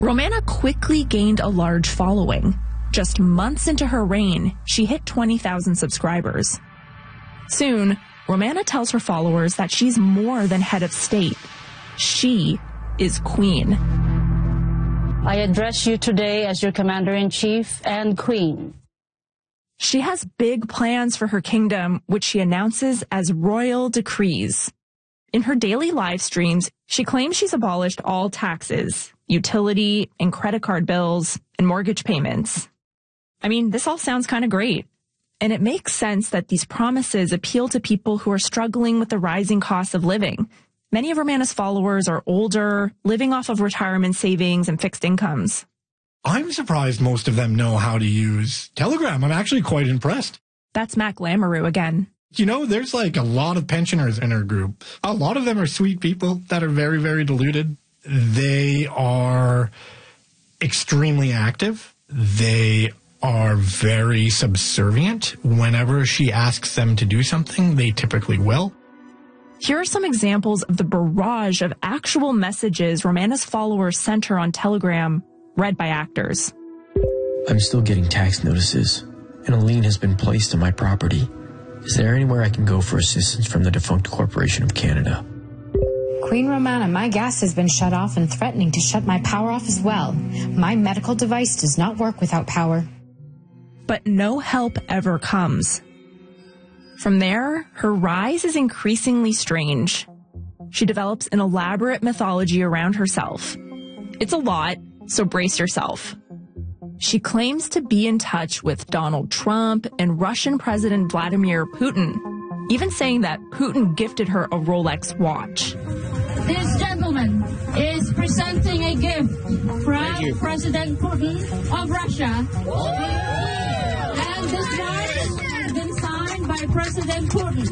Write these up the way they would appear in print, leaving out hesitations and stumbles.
Romana quickly gained a large following. Just months into her reign, she hit 20,000 subscribers. Soon, Romana tells her followers that she's more than head of state. She is queen. I address you today as your commander-in-chief and queen. She has big plans for her kingdom, which she announces as royal decrees. In her daily live streams, she claims she's abolished all taxes, utility and credit card bills, and mortgage payments. I mean, this all sounds kind of great. And it makes sense that these promises appeal to people who are struggling with the rising cost of living. Many of Romana's followers are older, living off of retirement savings and fixed incomes. I'm surprised most of them know how to use Telegram. I'm actually quite impressed. That's Mac Lamoureux again. You know, there's like a lot of pensioners in our group. A lot of them are sweet people that are very, very deluded. They are extremely active. They are very subservient. Whenever she asks them to do something, they typically will. Here are some examples of the barrage of actual messages Romana's followers sent her on Telegram, read by actors. I'm still getting tax notices, and a lien has been placed on my property. Is there anywhere I can go for assistance from the defunct Corporation of Canada? Queen Romana, my gas has been shut off and threatening to shut my power off as well. My medical device does not work without power. But no help ever comes. From there, her rise is increasingly strange. She develops an elaborate mythology around herself. It's a lot, so brace yourself. She claims to be in touch with Donald Trump and Russian President Vladimir Putin, even saying that Putin gifted her a Rolex watch. This gentleman is presenting a gift from President Putin of Russia. And this watch has been signed by President Putin.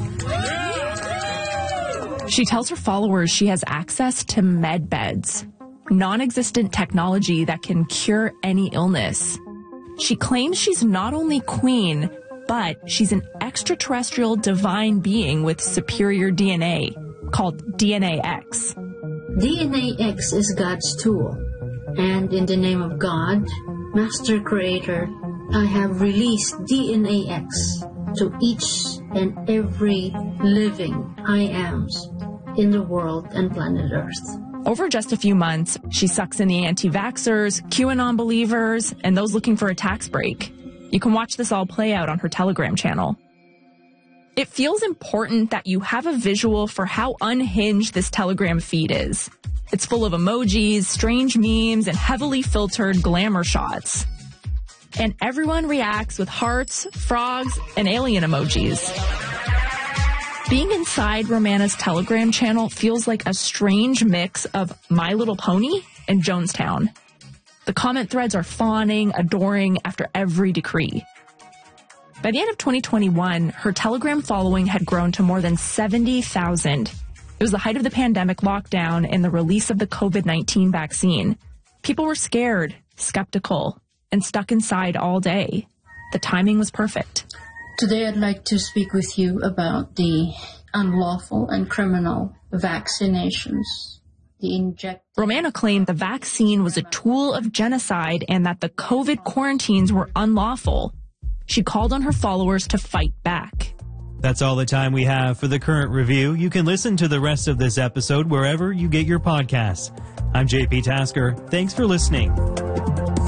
She tells her followers she has access to med beds, non-existent technology that can cure any illness. She claims she's not only queen, but she's an extraterrestrial divine being with superior DNA, called DNA-X. DNA-X is God's tool, and in the name of God, Master Creator, I have released DNA-X to each and every living I ams in the world and planet Earth. Over just a few months, she sucks in the anti-vaxxers, QAnon believers, and those looking for a tax break. You can watch this all play out on her Telegram channel. It feels important that you have a visual for how unhinged this Telegram feed is. It's full of emojis, strange memes, and heavily filtered glamour shots. And everyone reacts with hearts, frogs, and alien emojis. Being inside Romana's Telegram channel feels like a strange mix of My Little Pony and Jonestown. The comment threads are fawning, adoring after every decree. By the end of 2021, her Telegram following had grown to more than 70,000. It was the height of the pandemic lockdown and the release of the COVID-19 vaccine. People were scared, skeptical, and stuck inside all day. The timing was perfect. Today I'd like to speak with you about the unlawful and criminal vaccinations. Romana claimed the vaccine was a tool of genocide and that the COVID quarantines were unlawful. She called on her followers to fight back. That's all the time we have for the Current Review. You can listen to the rest of this episode wherever you get your podcasts. I'm JP Tasker. Thanks for listening.